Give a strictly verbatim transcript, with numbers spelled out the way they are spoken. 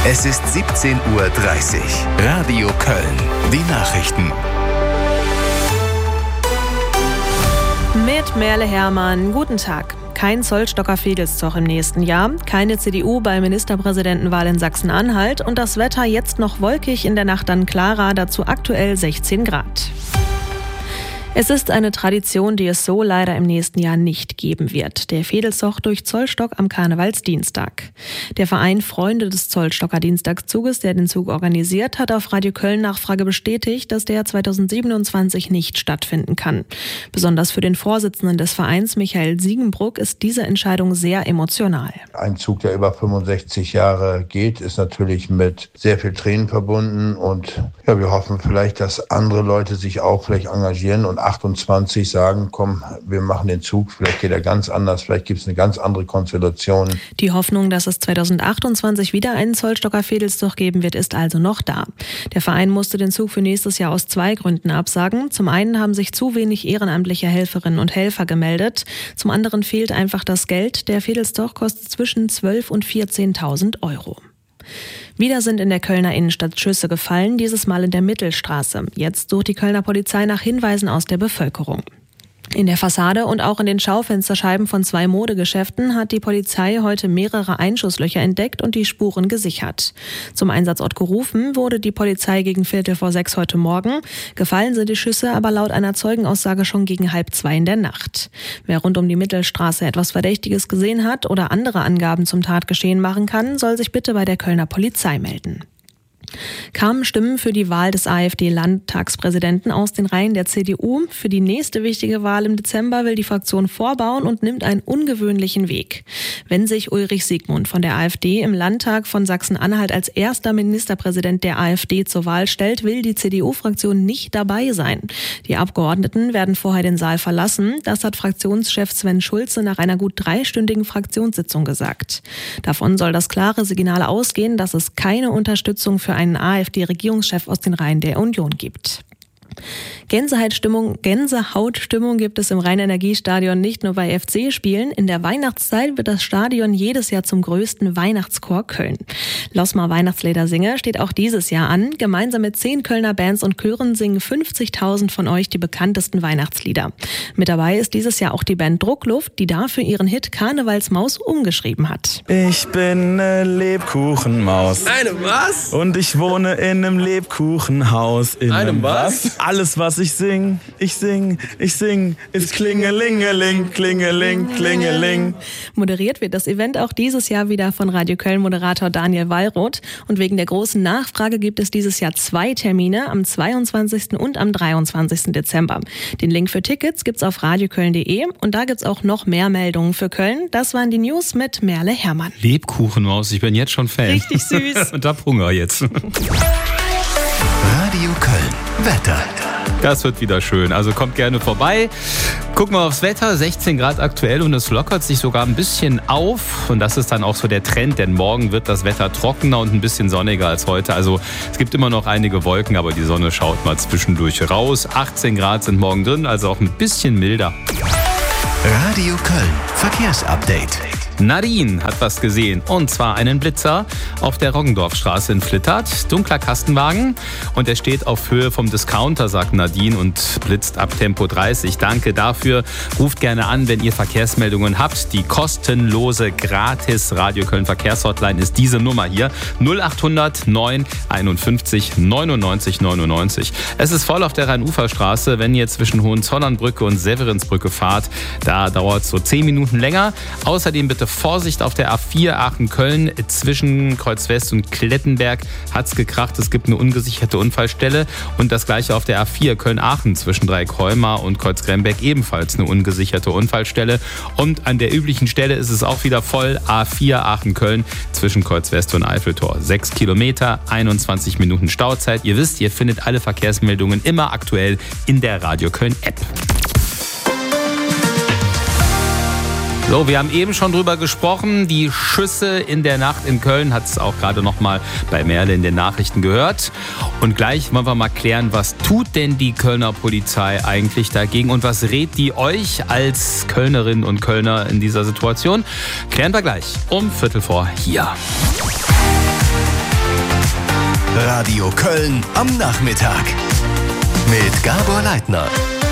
Es ist siebzehn Uhr dreißig. Radio Köln. Die Nachrichten. Mit Merle Hermann. Guten Tag. Kein Zollstocker-Fedelszug im nächsten Jahr, keine C D U bei Ministerpräsidentenwahl in Sachsen-Anhalt und das Wetter jetzt noch wolkig, in der Nacht dann klarer, dazu aktuell sechzehn Grad. Es ist eine Tradition, die es so leider im nächsten Jahr nicht geben wird. Der Fedelzug durch Zollstock am Karnevalsdienstag. Der Verein Freunde des Zollstocker Dienstagszuges, der den Zug organisiert, hat auf Radio Köln Nachfrage bestätigt, dass der zweitausendsiebenundzwanzig nicht stattfinden kann. Besonders für den Vorsitzenden des Vereins, Michael Siegenbruck, ist diese Entscheidung sehr emotional. Ein Zug, der über fünfundsechzig Jahre geht, ist natürlich mit sehr viel Tränen verbunden und ja, wir hoffen vielleicht, dass andere Leute sich auch vielleicht engagieren und achtundzwanzig sagen, komm, wir machen den Zug, vielleicht geht er ganz anders, vielleicht gibt es eine ganz andere Konstellation. Die Hoffnung, dass es zweitausendachtundzwanzig wieder einen Zollstocker Fedelszug geben wird, ist also noch da. Der Verein musste den Zug für nächstes Jahr aus zwei Gründen absagen. Zum einen haben sich zu wenig ehrenamtliche Helferinnen und Helfer gemeldet. Zum anderen fehlt einfach das Geld. Der Fedelszug kostet zwischen zwölftausend und vierzehntausend Euro. Wieder sind in der Kölner Innenstadt Schüsse gefallen, dieses Mal in der Mittelstraße. Jetzt sucht die Kölner Polizei nach Hinweisen aus der Bevölkerung. In der Fassade und auch in den Schaufensterscheiben von zwei Modegeschäften hat die Polizei heute mehrere Einschusslöcher entdeckt und die Spuren gesichert. Zum Einsatzort gerufen wurde die Polizei gegen Viertel vor sechs heute Morgen. Gefallen sind die Schüsse aber laut einer Zeugenaussage schon gegen halb zwei in der Nacht. Wer rund um die Mittelstraße etwas Verdächtiges gesehen hat oder andere Angaben zum Tatgeschehen machen kann, soll sich bitte bei der Kölner Polizei melden. Kamen Stimmen für die Wahl des AfD-Landtagspräsidenten aus den Reihen der C D U. Für die nächste wichtige Wahl im Dezember will die Fraktion vorbauen und nimmt einen ungewöhnlichen Weg. Wenn sich Ulrich Siegmund von der AfD im Landtag von Sachsen-Anhalt als erster Ministerpräsident der AfD zur Wahl stellt, will die C D U-Fraktion nicht dabei sein. Die Abgeordneten werden vorher den Saal verlassen. Das hat Fraktionschef Sven Schulze nach einer gut dreistündigen Fraktionssitzung gesagt. Davon soll das klare Signal ausgehen, dass es keine Unterstützung für einen AfD-Regierungschef aus den Reihen der Union gibt. Gänsehautstimmung, Gänsehautstimmung gibt es im Rhein-Energie-Stadion nicht nur bei F C-Spielen. In der Weihnachtszeit wird das Stadion jedes Jahr zum größten Weihnachtschor Köln. Losmar Weihnachtsliedersinger steht auch dieses Jahr an. Gemeinsam mit zehn Kölner Bands und Chören singen fünfzigtausend von euch die bekanntesten Weihnachtslieder. Mit dabei ist dieses Jahr auch die Band Druckluft, die dafür ihren Hit Karnevalsmaus umgeschrieben hat. Ich bin eine Lebkuchenmaus. Eine was? Und ich wohne in einem Lebkuchenhaus. In einem was? Alles, was ich sing, ich sing, ich sing, ist Klingelingeling, Klingeling, Klingeling. Moderiert wird das Event auch dieses Jahr wieder von Radio Köln-Moderator Daniel Wallroth. Und wegen der großen Nachfrage gibt es dieses Jahr zwei Termine, am zweiundzwanzigsten und am dreiundzwanzigsten Dezember. Den Link für Tickets gibt's auf radioköln punkt de und da gibt's auch noch mehr Meldungen für Köln. Das waren die News mit Merle Hermann. Lebkuchenmaus, ich bin jetzt schon Fan. Richtig süß. Und hab Hunger jetzt. Radio Köln. Wetter. Das wird wieder schön. Also kommt gerne vorbei. Gucken wir aufs Wetter. sechzehn Grad aktuell und es lockert sich sogar ein bisschen auf. Und das ist dann auch so der Trend, denn morgen wird das Wetter trockener und ein bisschen sonniger als heute. Also es gibt immer noch einige Wolken, aber die Sonne schaut mal zwischendurch raus. achtzehn Grad sind morgen drin, also auch ein bisschen milder. Radio Köln. Verkehrsupdate. Nadine hat was gesehen, und zwar einen Blitzer auf der Roggendorfstraße in Flittert. Dunkler Kastenwagen und er steht auf Höhe vom Discounter, sagt Nadine, und blitzt ab Tempo dreißig. Danke dafür. Ruft gerne an, wenn ihr Verkehrsmeldungen habt. Die kostenlose, gratis Radio Köln Verkehrshotline ist diese Nummer hier. null achthundert neun einundfünfzig neunundneunzig neunundneunzig. Es ist voll auf der Rhein-Ufer-Straße. Wenn ihr zwischen Hohenzollernbrücke und Severinsbrücke fahrt, da dauert es so zehn Minuten länger. Außerdem bitte Vorsicht auf der A vier Aachen-Köln. Zwischen Kreuz West und Klettenberg hat es gekracht. Es gibt eine ungesicherte Unfallstelle. Und das gleiche auf der A vier Köln-Aachen zwischen Dreieckholmer und Kreuzgremberg ebenfalls eine ungesicherte Unfallstelle. Und an der üblichen Stelle ist es auch wieder voll. A vier Aachen-Köln zwischen Kreuz West und Eiffeltor. Sechs Kilometer, einundzwanzig Minuten Stauzeit. Ihr wisst, ihr findet alle Verkehrsmeldungen immer aktuell in der Radio Köln App. So, wir haben eben schon drüber gesprochen. Die Schüsse in der Nacht in Köln hat es auch gerade noch mal bei Merle in den Nachrichten gehört. Und gleich wollen wir mal klären, was tut denn die Kölner Polizei eigentlich dagegen und was rät die euch als Kölnerinnen und Kölner in dieser Situation? Klären wir gleich um Viertel vor hier. Radio Köln am Nachmittag. Mit Gabor Leitner.